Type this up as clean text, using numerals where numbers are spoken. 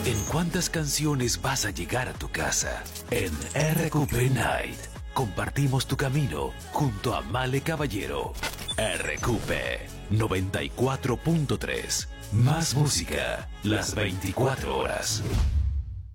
¿En cuántas canciones vas a llegar a tu casa? En RQP Night compartimos tu camino junto a Male Caballero. RQP 94.3. Más música las 24 horas.